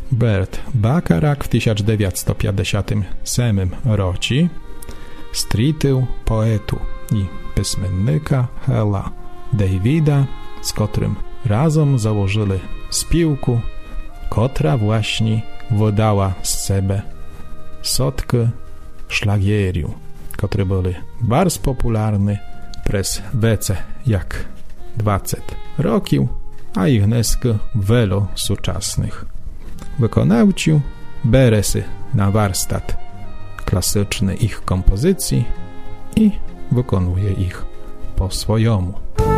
Bert Bacharach w 1957 roці стрітив поету і письменника Hela Davida, z którym razem założyli spółkę, która właśnie wydała z siebie setki szlagierów, które były bardzo popularne przez więcej jak 20 roków, a ich dneska wielu współczesnych wykonawców bierze się na warsztat klasyczny ich kompozycji i wykonuje ich po swojemu.